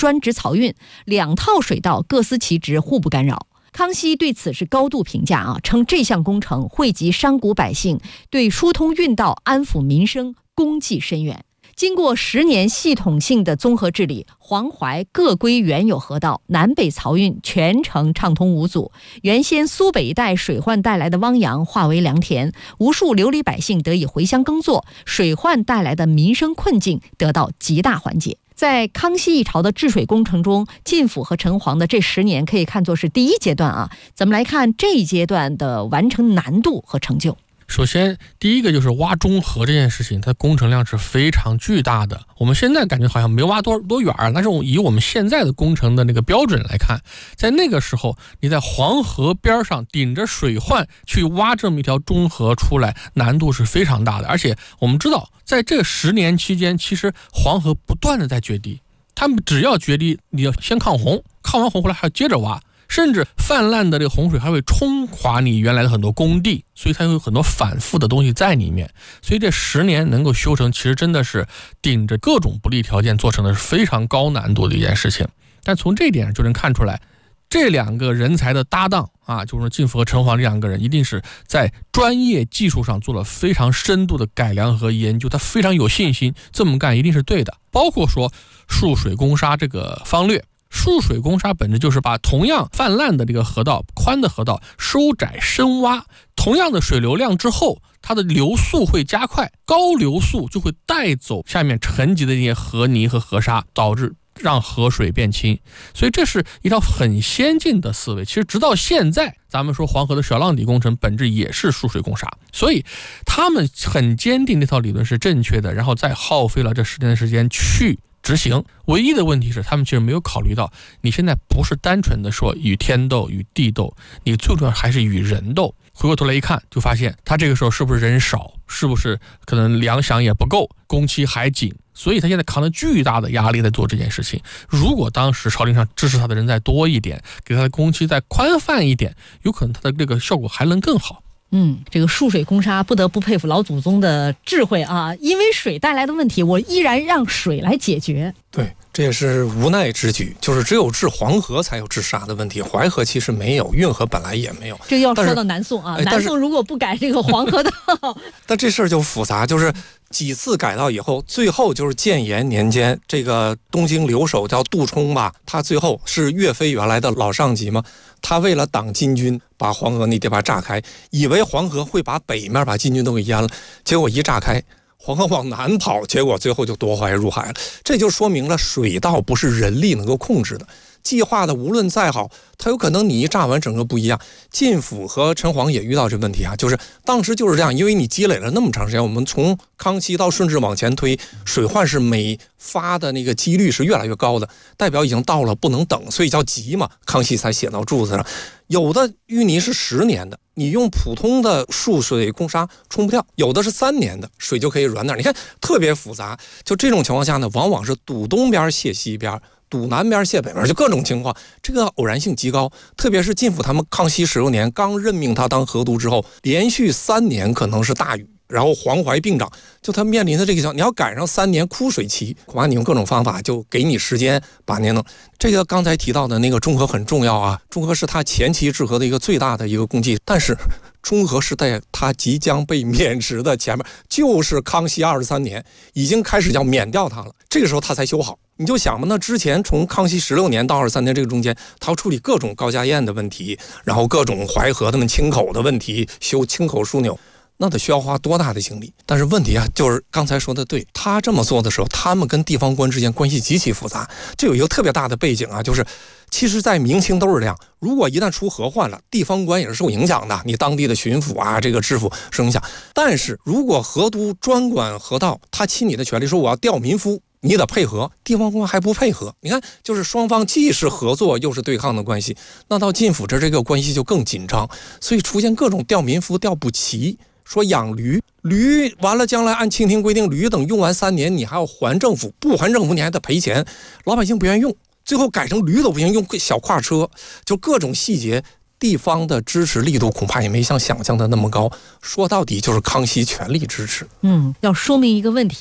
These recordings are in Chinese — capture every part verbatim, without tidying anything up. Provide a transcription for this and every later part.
专职漕运，两套水道各司其职，互不干扰。康熙对此是高度评价啊，称这项工程惠及山谷百姓，对疏通运道、安抚民生功绩深远。经过十年系统性的综合治理，黄淮各归原有河道，南北漕运全程畅通无阻。原先苏北一带水患带来的汪洋化为良田，无数流离百姓得以回乡耕作，水患带来的民生困境得到极大缓解。在康熙一朝的治水工程中，晋府和陈皇的这十年可以看作是第一阶段啊。咱们来看这一阶段的完成难度和成就。 首先第一个就是挖中河这件事情，它工程量是非常巨大的。我们现在感觉好像没挖多多远，但是以我们现在的工程的那个标准来看，在那个时候你在黄河边上顶着水患去挖这么一条中河出来，难度是非常大的。而且我们知道在这十年期间，其实黄河不断的在决堤，他们只要决堤，你要先抗洪，抗完洪回来还要接着挖，甚至泛滥的这个洪水还会冲垮你原来的很多工地，所以它有很多反复的东西在里面。所以这十年能够修成，其实真的是顶着各种不利条件做成的，是非常高难度的一件事情。但从这一点就能看出来，这两个人才的搭档啊，就是晋府和陈皇这两个人，一定是在专业技术上做了非常深度的改良和研究，他非常有信心这么干一定是对的。包括说束水攻沙这个方略，束水攻沙本质就是把同样泛滥的这个河道、宽的河道收窄深挖，同样的水流量之后，它的流速会加快，高流速就会带走下面沉积的那些河泥和河沙，导致让河水变清。所以这是一套很先进的思维。其实直到现在咱们说黄河的小浪底工程本质也是束水攻沙，所以他们很坚定这套理论是正确的，然后再耗费了这十年的时间去执行。唯一的问题是他们其实没有考虑到，你现在不是单纯的说与天斗与地斗，你最重要还是与人斗。回过头来一看，就发现他这个时候是不是人少，是不是可能粮饷也不够，工期还紧，所以他现在扛着巨大的压力在做这件事情。如果当时朝廷上支持他的人再多一点，给他的工期再宽泛一点，有可能他的这个效果还能更好。 嗯，这个束水攻沙不得不佩服老祖宗的智慧啊！因为水带来的问题，我依然让水来解决。 对，这也是无奈之举，就是只有治黄河才有治沙的问题，淮河其实没有，运河本来也没有。 这要说到南宋啊，南宋如果不改这个黄河道， 但这事儿就复杂，就是几次改道以后，最后就是建炎年间，这个东京留守叫杜充吧，他最后是岳飞原来的老上级嘛，他为了挡金军，把黄河那地方炸开，以为黄河会把北面把金军都给淹了，结果一炸开，黄河往南跑，结果最后就夺淮入海了。这就说明了水道不是人力能够控制的，计划的无论再好，它有可能你一炸完整个不一样。晋府和陈皇也遇到这问题啊，就是当时就是这样，因为你积累了那么长时间，我们从康熙到顺治往前推，水患是每发的那个几率是越来越高的，代表已经到了不能等，所以叫急嘛，康熙才写到柱子上。有的淤泥是十年的，你用普通的束水攻沙冲不掉，有的是三年的，水就可以软点，你看特别复杂。就这种情况下呢，往往是堵东边泄西边，堵南边泄北边，就各种情况，这个偶然性极高。特别是晋府他们康熙十六年刚任命他当河督之后，连续三年可能是大雨，然后黄淮并涨，就他面临的这个情况，你要赶上三年枯水期，恐怕你用各种方法就给你时间把您弄。这个刚才提到的那个中和很重要啊，中和是他前期治河的一个最大的一个功绩，但是中和是在他即将被免职的前面，就是康熙二十三年已经开始要免掉他了，这个时候他才修好。你就想吧，那之前从康熙十六年到二十三年这个中间，他要处理各种高家堰的问题，然后各种淮河他们清口的问题，修清口枢纽，那得需要花多大的精力？但是问题啊，就是刚才说的对，他这么做的时候，他们跟地方官之间关系极其复杂。这有一个特别大的背景啊，就是其实在明清都是这样，如果一旦出河患了，地方官也是受影响的，你当地的巡抚啊，这个知府受影响。但是如果河督专管河道，他亲你的权利说我要调民夫，你得配合，地方官还不配合，你看就是双方既是合作又是对抗的关系。那到晋府这这个关系就更紧张，所以出现各种调民夫调不齐，说养驴，驴完了将来按清廷规定，驴等用完三年你还要还政府，不还政府你还得赔钱，老百姓不愿意用，最后改成驴都不行，用小跨车，就各种细节，地方的支持力度恐怕也没像想象的那么高。说到底就是康熙全力支持。 嗯，要说明一个问题啊，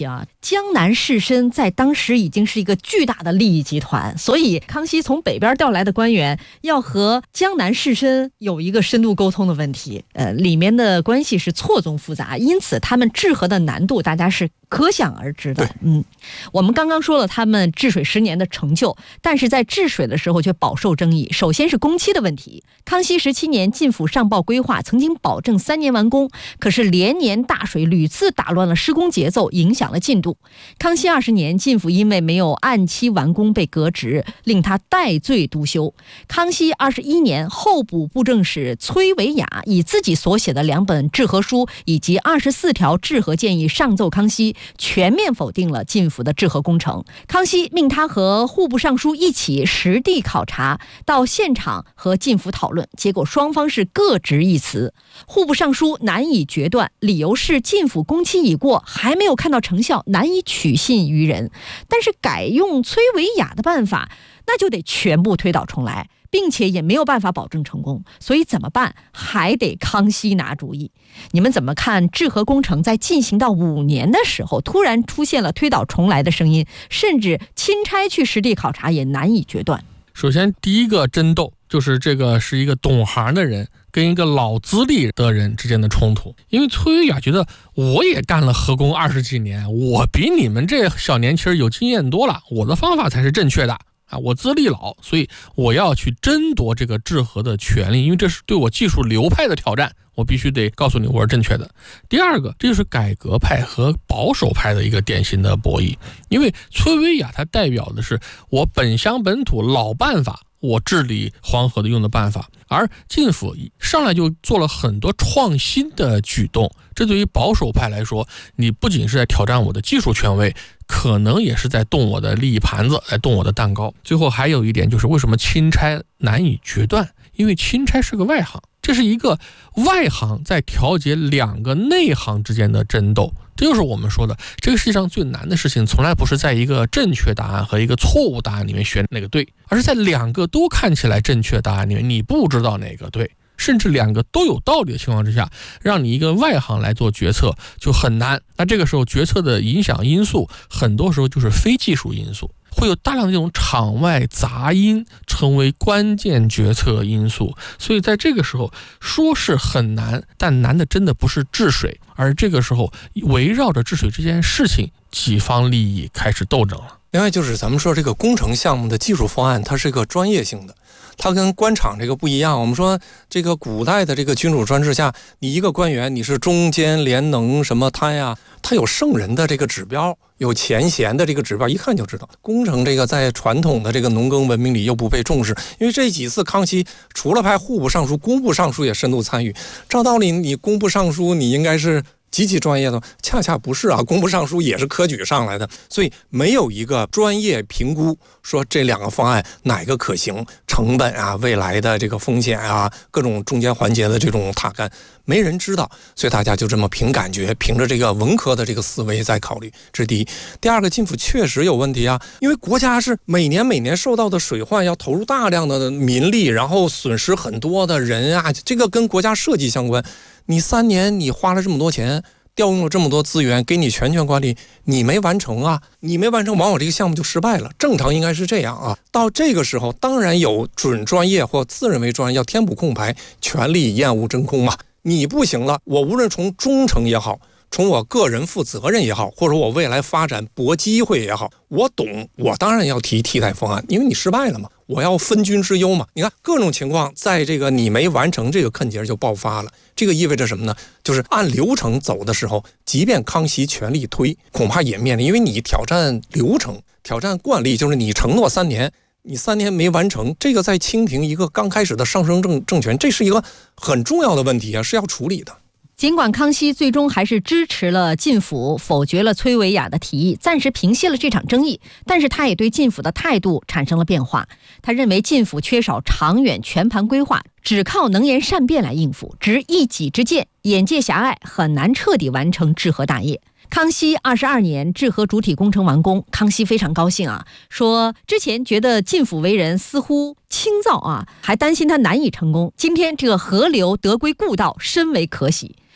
江南士绅在当时已经是一个巨大的利益集团，所以康熙从北边调来的官员要和江南士绅有一个深度沟通的问题，呃，里面的关系是错综复杂，因此他们治河的难度大家是可想而知的。嗯，我们刚刚说了他们治水十年的成就，但是在治水的时候却饱受争议。首先是工期的问题，康熙十七年晋府上报规划曾经保证三年完工，可是连年大水屡次打乱了施工节奏，影响了进度。康熙二十年，晋府因为没有按期完工被革职，令他戴罪督修。康熙二十一年，候补布政使崔维雅以自己所写的两本治河书以及二十四条治河建议上奏康熙，全面否定了晋府的治河工程。康熙命他和户部尚书一起实地考察，到现场和晋府讨论，结果双方是各执一词。户部尚书难以决断，理由是晋府工期已过，还没有看到成效，难以取信于人。但是改用崔维雅的办法，那就得全部推倒重来，并且也没有办法保证成功，所以怎么办？还得康熙拿主意。你们怎么看治河工程在进行到五年的时候，突然出现了推倒重来的声音，甚至钦差去实地考察也难以决断？ 首先第一个争斗就是这个是一个懂行的人跟一个老资历的人之间的冲突。因为崔维雅觉得我也干了河工二十几年，我比你们这小年轻有经验多了，我的方法才是正确的啊！我资历老，所以我要去争夺这个治河的权利，因为这是对我技术流派的挑战，我必须得告诉你我是正确的。第二个，这就是改革派和保守派的一个典型的博弈。因为崔维雅他代表的是我本乡本土老办法，我治理黄河的用的办法，而晋府上来就做了很多创新的举动，这对于保守派来说，你不仅是在挑战我的技术权威，可能也是在动我的利益盘子，来动我的蛋糕。最后还有一点就是为什么钦差难以决断，因为钦差是个外行，这是一个外行在调节两个内行之间的争斗。这就是我们说的，这个世界上最难的事情从来不是在一个正确答案和一个错误答案里面选哪个对，而是在两个都看起来正确答案里面你不知道哪个对，甚至两个都有道理的情况之下，让你一个外行来做决策就很难。那这个时候决策的影响因素很多时候就是非技术因素，会有大量的这种场外杂音成为关键决策因素。所以在这个时候说是很难，但难的真的不是治水，而这个时候围绕着治水这件事情，几方利益开始斗争了。 另外就是咱们说这个工程项目的技术方案，它是一个专业性的，它跟官场这个不一样。我们说这个古代的这个君主专制下，你一个官员你是中监廉能什么贪呀，他有圣人的这个指标，有前贤的这个指标，一看就知道。工程这个在传统的这个农耕文明里又不被重视，因为这几次康熙除了派户部尚书，工部尚书也深度参与。照道理你工部尚书你应该是极其专业的，恰恰不是啊，工部尚书也是科举上来的，所以没有一个专业评估说这两个方案哪个可行，成本啊，未来的这个风险啊，各种中间环节的这种踏干，没人知道，所以大家就这么凭感觉，凭着这个文科的这个思维在考虑，这是第一。第二个，晋府确实有问题啊，因为国家是每年每年受到的水患要投入大量的民力，然后损失很多的人啊，这个跟国家设计相关。你三年你花了这么多钱，调用了这么多资源，给你全权管理，你没完成啊，你没完成，往往这个项目就失败了。正常应该是这样啊。到这个时候，当然有准专业或自认为专业，要填补空白，全力厌恶真空嘛。你不行了，我无论从忠诚也好，从我个人负责任也好，或者我未来发展搏机会也好，我懂，我当然要提替代方案，因为你失败了嘛，我要分君之忧嘛。你看各种情况，在这个你没完成这个坎节就爆发了。这个意味着什么呢？就是按流程走的时候，即便康熙全力推，恐怕也面临，因为你挑战流程，挑战惯例，就是你承诺三年，你三年没完成，这个在清廷一个刚开始的上升政政权，这是一个很重要的问题啊，是要处理的。 尽管康熙最终还是支持了晋府，否决了崔维雅的提议，暂时平息了这场争议，但是他也对晋府的态度产生了变化。他认为晋府缺少长远全盘规划，只靠能言善辩来应付，执一己之见，眼界狭隘，很难彻底完成治河大业。康熙二十二年，治河主体工程完工，康熙非常高兴啊，说之前觉得晋府为人似乎轻躁啊，还担心他难以成功，今天这个河流得归故道，深为可喜。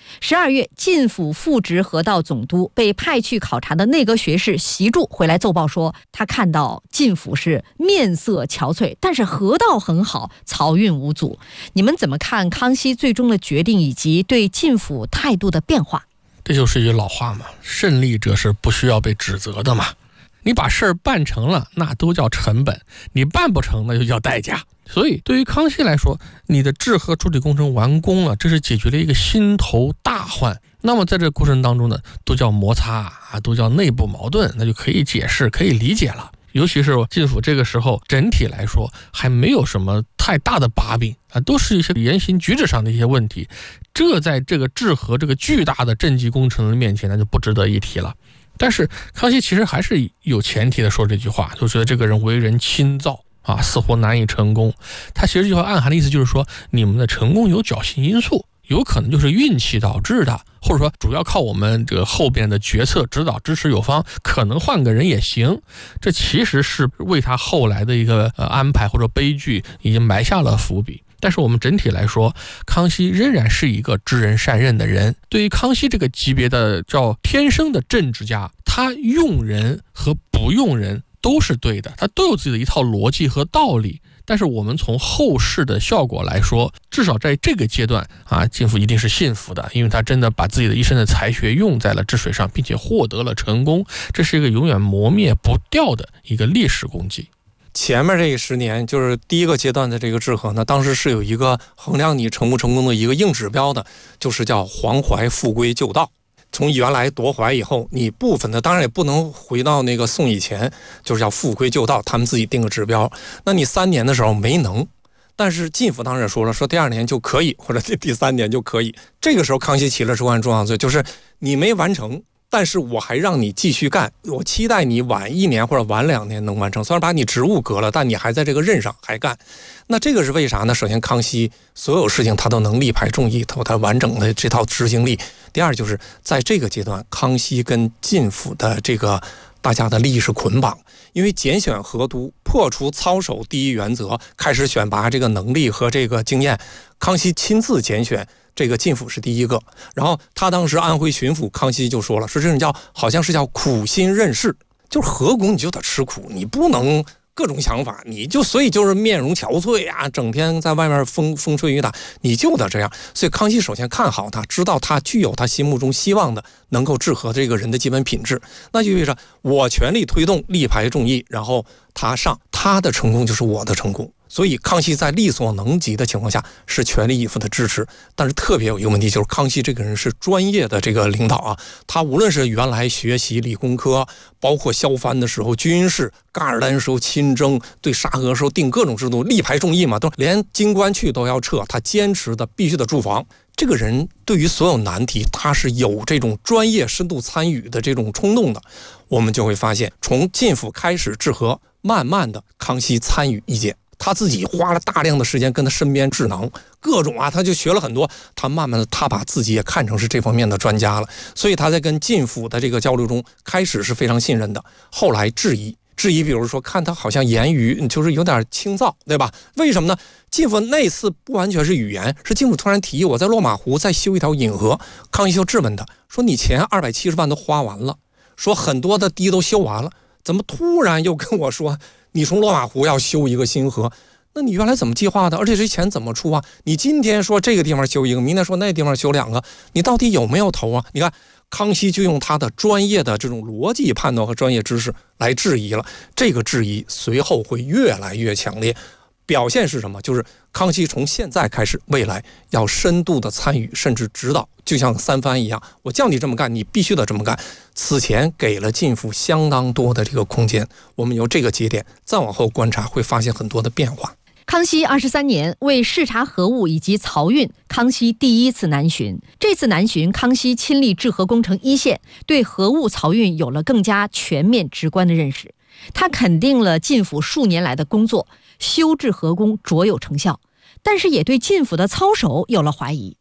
十二月，晋府副职河道总督被派去考察的内阁学士习柱回来奏报说，他看到晋府是面色憔悴，但是河道很好，漕运无阻。你们怎么看康熙最终的决定以及对晋府态度的变化？ 这就是一句老话嘛，胜利者是不需要被指责的嘛。你把事儿办成了，那都叫成本；你办不成，那就叫代价。所以对于康熙来说，你的治河处理工程完工了，这是解决了一个心头大患。那么在这个过程当中呢，都叫摩擦啊，都叫内部矛盾，那就可以解释，可以理解了。尤其是晋府这个时候整体来说还没有什么太大的把柄啊，都是一些言行举止上的一些问题，这在这个治河这个巨大的政绩工程的面前，那就不值得一提了。但是康熙其实还是有前提的说这句话，就觉得这个人为人轻躁啊，似乎难以成功。他其实这句话暗含的意思就是说，你们的成功有侥幸因素，有可能就是运气导致的，或者说主要靠我们这个后边的决策指导支持有方，可能换个人也行。这其实是为他后来的一个呃安排或者悲剧已经埋下了伏笔。但是我们整体来说，康熙仍然是一个知人善任的人。对于康熙这个级别的叫天生的政治家，他用人和不用人都是对的，他都有自己的一套逻辑和道理。但是我们从后世的效果来说，至少在这个阶段啊，晋府一定是幸福的，因为他真的把自己的一生的才学用在了治水上，并且获得了成功，这是一个永远磨灭不掉的一个历史功绩。 前面这十年就是第一个阶段的这个治河呢，当时是有一个衡量你成不成功的一个硬指标的，就是叫黄淮复归旧道。从原来夺淮以后，你部分的当然也不能回到那个宋以前，就是要复归旧道，他们自己定个指标。那你三年的时候没能，但是晋府当时说了，说第二年就可以，或者第三年就可以。这个时候康熙起了至关重要的罪，就是你没完成，但是我还让你继续干，我期待你晚一年或者晚两年能完成。虽然把你职务革了，但你还在这个任上还干。那这个是为啥呢？首先，康熙所有事情他都能力排众议，他有他完整的这套执行力。第二，就是在这个阶段，康熙跟晋府的这个大家的利益是捆绑，因为拣选河督，破除操守第一原则，开始选拔这个能力和这个经验。康熙亲自拣选。这个晋府是第一个，然后他当时安徽巡抚，康熙就说了，说这种叫好像是叫苦心任事，就是河工你就得吃苦，你不能各种想法，你就所以就是面容憔悴啊，整天在外面风风吹雨打，你就得这样。所以康熙首先看好他，知道他具有他心目中希望的能够治河这个人的基本品质，那就意味着我全力推动，力排众议，然后他上，他的成功就是我的成功。所以康熙在力所能及的情况下是全力以赴的支持，但是特别有一个问题，就是康熙这个人是专业的这个领导啊，他无论是原来学习理工科，包括削藩的时候军事，噶尔丹时候亲征，对沙俄时候定各种制度，力排众议嘛，都连京官去都要撤，他坚持的必须得驻防。这个人对于所有难题他是有这种专业深度参与的这种冲动的。我们就会发现，从晋府开始治河，慢慢的康熙参与意见，他自己花了大量的时间跟他身边智囊各种啊，他就学了很多，他慢慢的他把自己也看成是这方面的专家了，所以他在跟晋府的这个交流中开始是非常信任的，后来质疑质疑比如说看他好像言语就是有点轻躁，对吧？为什么呢？晋府那次不完全是语言，是晋府突然提议我在落马湖再修一条引河，康熙就质问他说，你钱二百七十万都花完了，说很多的堤都修完了，怎么突然又跟我说你从落马湖要修一个新河？那你原来怎么计划的？而且这钱怎么出啊？你今天说这个地方修一个，明天说那地方修两个，你到底有没有头啊？你看康熙就用他的专业的这种逻辑判断和专业知识来质疑了，这个质疑随后会越来越强烈。表现是什么？就是康熙从现在开始，未来要深度的参与甚至指导，就像三藩一样，我叫你这么干，你必须得这么干。此前给了晋府相当多的这个空间，我们由这个节点再往后观察，会发现很多的变化。 康熙二十三年，为视察河务以及漕运，康熙第一次南巡。这次南巡，康熙亲历治河工程一线，对河务漕运有了更加全面直观的认识。他肯定了晋府数年来的工作，修治河工卓有成效，但是也对晋府的操守有了怀疑。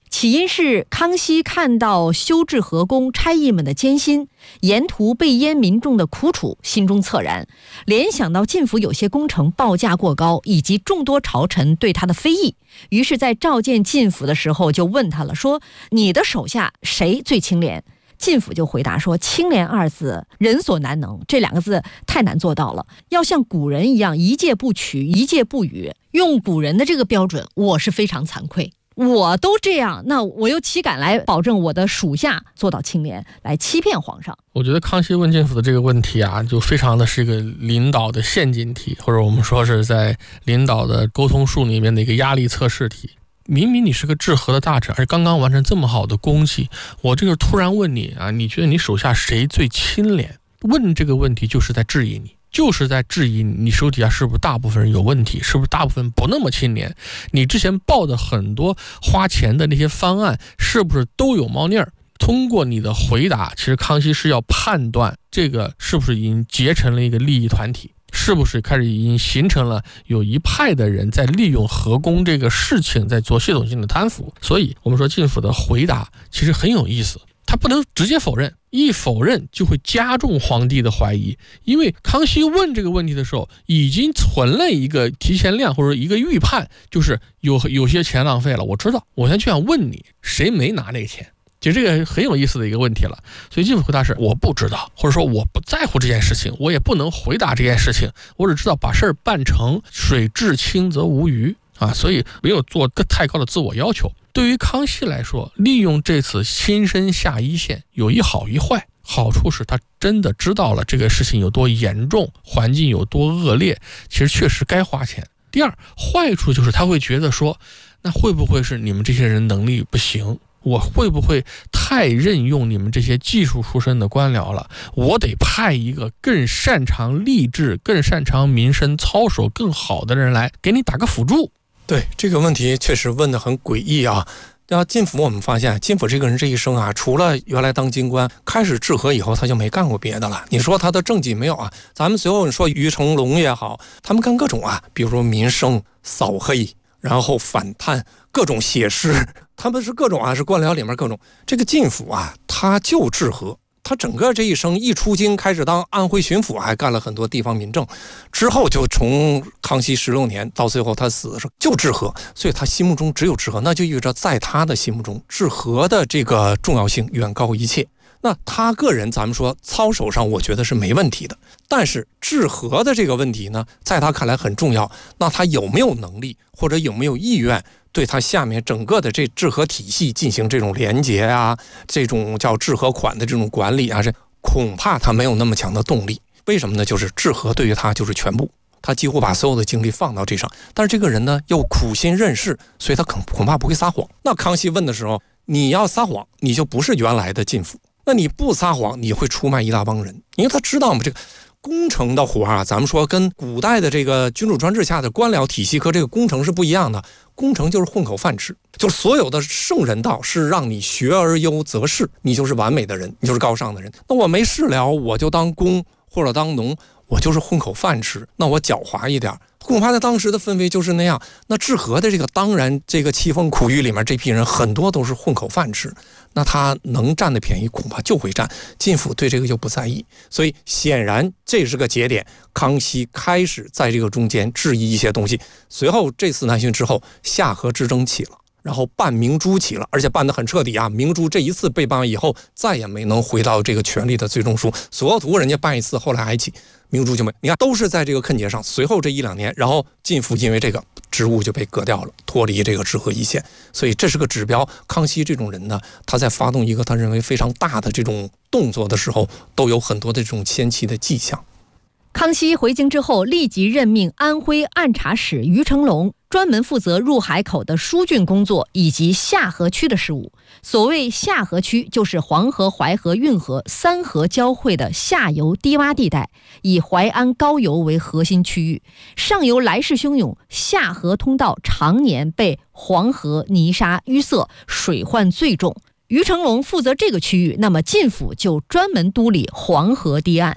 起因是康熙看到修治河工差役们的艰辛，沿途被淹民众的苦楚，心中恻然，联想到晋府有些工程报价过高，以及众多朝臣对他的非议，于是在召见晋府的时候就问他了，说你的手下谁最清廉？晋府就回答说，清廉二字人所难能，这两个字太难做到了，要像古人一样一介不取一介不语，用古人的这个标准，我是非常惭愧，我都这样，那我又岂敢来保证我的属下做到清廉，来欺骗皇上？ 我觉得康熙问晋府的这个问题啊，就非常的是一个领导的陷阱题，或者我们说是在领导的沟通术里面的一个压力测试题。明明你是个治河的大臣，而刚刚完成这么好的功绩，我这个突然问你啊，你觉得你手下谁最清廉？问这个问题就是在质疑你，就是在质疑你手底下是不是大部分人有问题，是不是大部分不那么清廉？你之前报的很多花钱的那些方案，是不是都有猫腻儿？通过你的回答，其实康熙是要判断这个是不是已经结成了一个利益团体，是不是开始已经形成了有一派的人在利用河工这个事情在做系统性的贪腐。所以我们说晋府的回答其实很有意思，他不能直接否认，一否认就会加重皇帝的怀疑，因为康熙问这个问题的时候已经存了一个提前量或者一个预判，就是有有些钱浪费了，我知道，我现在就想问你谁没拿那个钱。其实这个很有意思的一个问题了，所以晋府回答是我不知道，或者说我不在乎这件事情，我也不能回答这件事情，我只知道把事儿办成，水至清则无鱼啊，所以没有做太高的自我要求。对于康熙来说，利用这次亲身下一线有一好一坏，好处是他真的知道了这个事情有多严重，环境有多恶劣，其实确实该花钱。第二，坏处就是他会觉得说，那会不会是你们这些人能力不行，我会不会太任用你们这些技术出身的官僚了？我得派一个更擅长吏治、更擅长民生操守更好的人来给你打个辅助。 对，这个问题确实问得很诡异啊。那晋府我们发现，晋府这个人这一生啊，除了原来当京官，开始治河以后，他就没干过别的了。你说他的政绩没有啊？咱们随后你说于成龙也好，他们干各种啊，比如说民生、扫黑，然后反贪，各种写诗，他们是各种啊，是官僚里面各种。这个晋府啊，他就治河。他整个这一生一出京开始当安徽巡抚，还干了很多地方民政，之后就从康熙十六年到最后他死的时候就治河，所以他心目中只有治河，那就意味着在他的心目中治河的这个重要性远高一切。那他个人咱们说操守上我觉得是没问题的，但是治河的这个问题呢，在他看来很重要，那他有没有能力或者有没有意愿对他下面整个的这治河体系进行这种联结啊，这种叫治河款的这种管理啊，是恐怕他没有那么强的动力。为什么呢？就是治河对于他就是全部，他几乎把所有的精力放到这上。但是这个人呢又苦心任事，所以他恐恐怕不会撒谎。那康熙问的时候，你要撒谎，你就不是原来的晋府；那你不撒谎，你会出卖一大帮人。因为他知道嘛，这个工程的活啊，咱们说跟古代的这个君主专制下的官僚体系和这个工程是不一样的。工程就是混口饭吃，就是所有的圣人道是让你学而优则仕，你就是完美的人，你就是高尚的人。那我没事了，我就当工或者当农，我就是混口饭吃，那我狡猾一点。恐怕在当时的氛围就是那样。那治河的这个，当然这个凄风苦雨里面这批人很多都是混口饭吃，那他能占的便宜恐怕就会占。晋府对这个就不在意，所以显然这是个节点。康熙开始在这个中间质疑一些东西，随后这次南巡之后，夏河之争起了，然后办明珠起了，而且办得很彻底啊！明珠这一次被办以后，再也没能回到这个权力的最终书。索要图人家办一次，后来还起，明珠就没。你看，都是在这个坑节上。随后这一两年，然后晋府因为这个职务就被革掉了，脱离这个治河一线。所以这是个指标。康熙这种人呢，他在发动一个他认为非常大的这种动作的时候，都有很多的这种先期的迹象。 康熙回京之后，立即任命安徽按察使于成龙专门负责入海口的疏浚工作以及下河区的事务。所谓下河区，就是黄河、淮河、运河三河交汇的下游低洼地带，以淮安高邮为核心区域。上游来势汹涌，下河通道常年被黄河泥沙淤塞，水患最重。于成龙负责这个区域，那么晋府就专门督理黄河堤岸。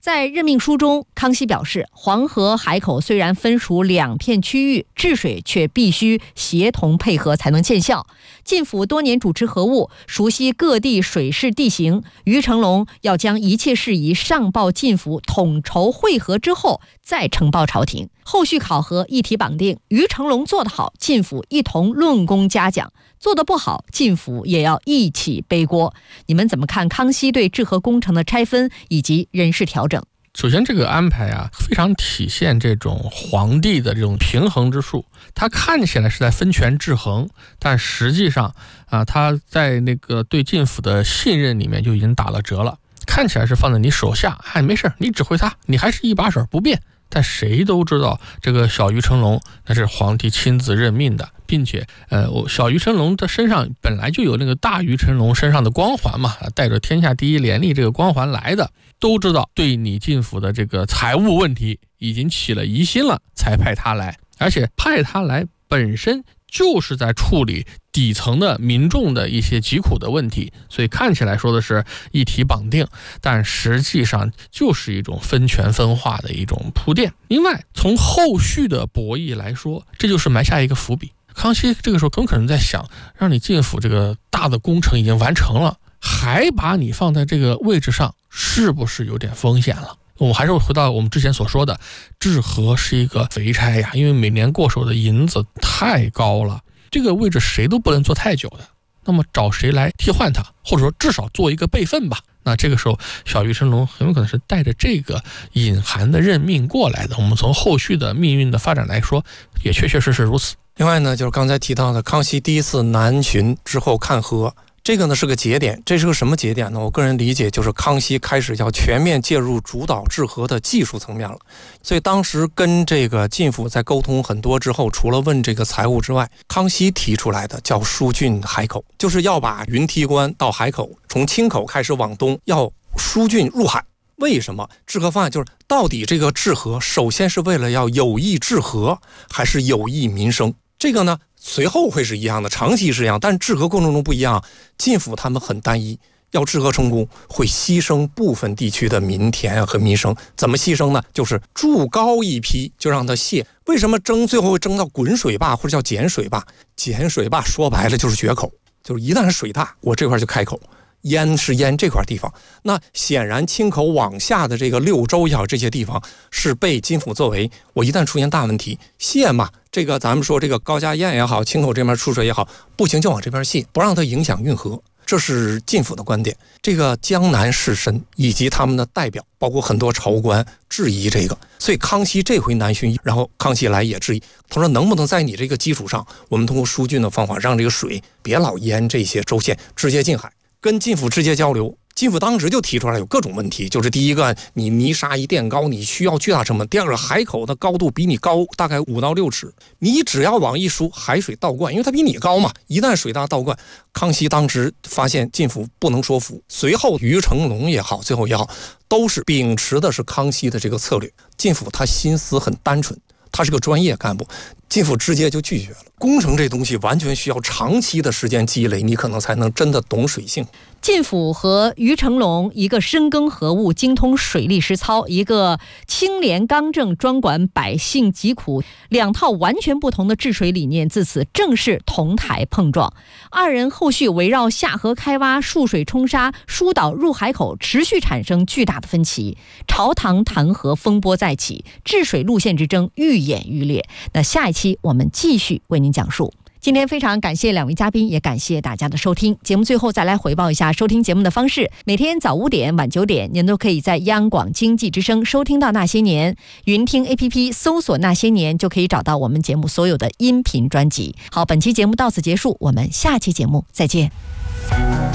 在任命书中，康熙表示，黄河、海口虽然分属两片区域，治水却必须协同配合才能见效。晋府多年主持河务，熟悉各地水势地形，于成龙要将一切事宜上报晋府统筹会合之后，再呈报朝廷。后续考核一体绑定，于成龙做得好，晋府一同论功嘉奖；做得不好，晋府也要一起背锅。你们怎么看康熙对治河工程的拆分以及人事调整？ 首先，这个安排啊，非常体现这种皇帝的这种平衡之术。他看起来是在分权制衡，但实际上啊，他在那个对晋府的信任里面就已经打了折了。看起来是放在你手下，哎，没事，你指挥他，你还是一把手不变。但谁都知道，这个小于成龙那是皇帝亲自任命的，并且，呃，我小于成龙的身上本来就有那个大于成龙身上的光环嘛，带着天下第一廉吏这个光环来的，都知道对你晋府的这个财务问题已经起了疑心了，才派他来，而且派他来本身就是在处理底层的民众的一些疾苦的问题，所以看起来说的是一体绑定，但实际上就是一种分权分化的一种铺垫。另外，从后续的博弈来说，这就是埋下一个伏笔。康熙这个时候很可能在想，让你晋府这个大的工程已经完成了，还把你放在这个位置上，是不是有点风险了？我还是回到我们之前所说的，治河是一个肥差呀，因为每年过手的银子太高了，这个位置谁都不能做太久的，那么找谁来替换它，或者说至少做一个备份吧。那这个时候小于成龙很有可能是带着这个隐含的任命过来的，我们从后续的命运的发展来说，也确确实实如此。 另外呢，就是刚才提到的康熙第一次南巡之后看河，这个呢是个节点。这是个什么节点呢？我个人理解就是康熙开始要全面介入主导治河的技术层面了。所以当时跟这个晋府在沟通很多之后，除了问这个财务之外，康熙提出来的叫疏浚海口，就是要把云梯关到海口，从清口开始往东，要疏浚入海。为什么治河方案就是到底这个治河首先是为了要有益治河，还是有益民生？这个呢随后会是一样的，长期是一样，但治河过程中不一样。晋府他们很单一，要治河成功会牺牲部分地区的民田和民生。怎么牺牲呢？就是筑高一批就让它泄。为什么争最后会争到滚水坝或者叫碱水坝？碱水坝说白了就是决口，就是一旦水大，我这块就开口。淹是淹这块地方，那显然清口往下的这个六州也好，这些地方是被晋府作为我一旦出现大问题泄嘛，这个咱们说这个高家堰也好，清口这边出水也好，不行就往这边泄，不让它影响运河，这是晋府的观点。这个江南士绅以及他们的代表，包括很多朝官质疑这个，所以康熙这回南巡，然后康熙来也质疑，他说能不能在你这个基础上，我们通过疏浚的方法，让这个水别老淹这些州县，直接进海。跟晋府直接交流，晋府当时就提出来有各种问题，就是第一个，你泥沙一垫高，你需要巨大成本；第二个，海口的高度比你高大概五到六尺，你只要往一疏，海水倒灌，因为它比你高嘛，一旦水大倒灌，康熙当时发现晋府不能说服，随后于成龙也好，最后也好，都是秉持的是康熙的这个策略。晋府他心思很单纯，他是个专业干部，晋府直接就拒绝了。工程这东西完全需要长期的时间积累，你可能才能真的懂水性。 晋府和于成龙，一个深耕河务精通水利实操，一个清廉刚正专管百姓疾苦，两套完全不同的治水理念自此正式同台碰撞。二人后续围绕下河开挖、蓄水冲沙、疏导入海口持续产生巨大的分歧，朝堂弹劾风波再起，治水路线之争愈演愈烈。那下一期我们继续为您讲述。今天非常感谢两位嘉宾，也感谢大家的收听。节目最后再来回报一下收听节目的方式：每天早五点、晚九点，您都可以在央广经济之声收听到《那些年》，云听 A P P 搜索《那些年》就可以找到我们节目所有的音频专辑。好，本期节目到此结束，我们下期节目再见。